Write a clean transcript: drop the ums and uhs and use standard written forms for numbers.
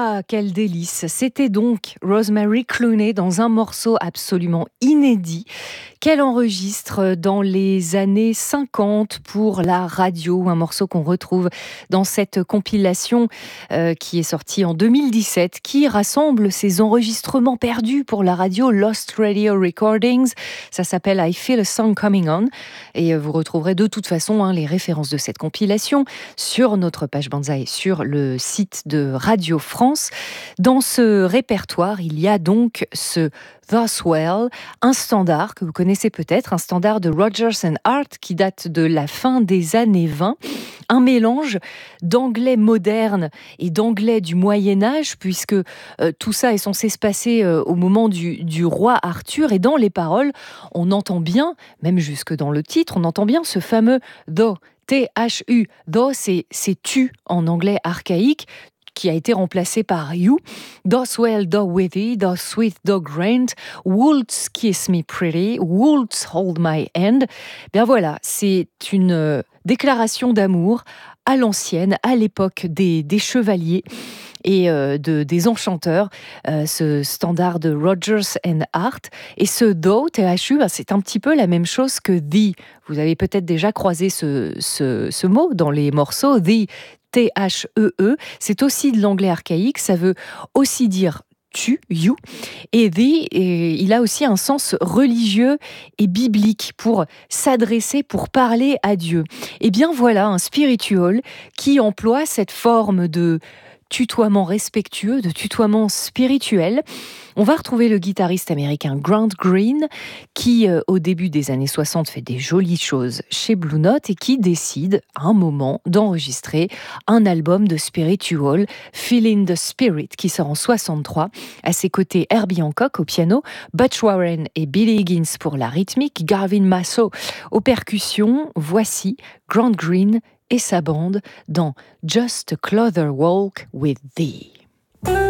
Ah, quel délice! C'était donc Rosemary Clooney dans un morceau absolument inédit qu'elle enregistre dans les années 50 pour la radio, un morceau qu'on retrouve dans cette compilation qui est sortie en 2017, qui rassemble ses enregistrements perdus pour la radio, Lost Radio Recordings. Ça s'appelle I Feel a Song Coming On, et vous retrouverez de toute façon les références de cette compilation sur notre page Banzai, sur le site de Radio France. Dans ce répertoire, il y a donc ce Thus Well, un standard que vous connaissez peut-être, un standard de Rodgers and Hart qui date de la fin des années 20, un mélange d'anglais moderne et d'anglais du Moyen-Âge, puisque tout ça est censé se passer au moment du roi Arthur, et dans les paroles, on entend bien, même jusque dans le titre, on entend bien ce fameux though, T-H-U, though, c'est tu en anglais archaïque, qui a été remplacé par you. Thus well, thou witty, thou sweet, thou grand, wouldst kiss me pretty, wouldst hold my hand. Bien voilà, c'est une déclaration d'amour à l'ancienne, à l'époque des chevaliers et des enchanteurs, ce standard de Rodgers and Hart. Et ce though, THU, c'est un petit peu la même chose que the. Vous avez peut-être déjà croisé ce mot dans les morceaux, the. T-H-E-E, c'est aussi de l'anglais archaïque, ça veut aussi dire tu, you, et il a aussi un sens religieux et biblique pour s'adresser, pour parler à Dieu. Et bien voilà un spiritual qui emploie cette forme de tutoiement respectueux, de tutoiement spirituel. On va retrouver le guitariste américain Grant Green qui, au début des années 60, fait des jolies choses chez Blue Note et qui décide, à un moment, d'enregistrer un album de spiritual, Feeling the Spirit, qui sort en 63. À ses côtés, Herbie Hancock au piano, Butch Warren et Billy Higgins pour la rythmique, Garvin Masso aux percussions. Voici Grant Green et sa bande dans Just a Closer Walk with Thee.